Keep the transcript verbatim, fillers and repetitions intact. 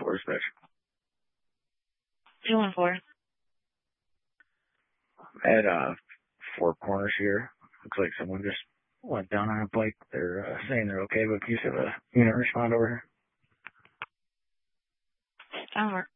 four dispatch. two one four. At uh, Four Corners here. Looks like someone just went down on a bike. They're uh, saying they're okay, but can you just have a unit respond over here? That'll work.